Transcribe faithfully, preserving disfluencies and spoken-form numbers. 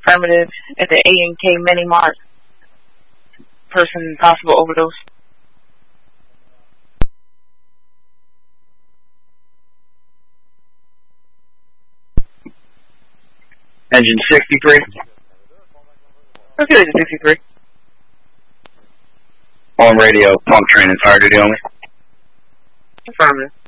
Affirmative. At the A and K Mini Mart. Person possible overdose. Engine sixty-three. Okay, engine sixty-three. On radio, pump train and fire duty only. Affirmative.